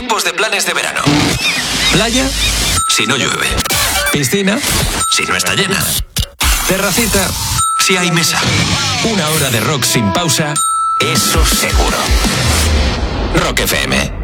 tipos de planes de verano. Playa, Si no llueve. piscina, Si no está llena. terracita, Si hay mesa. 1 hora de rock sin pausa, Eso seguro. Rock FM.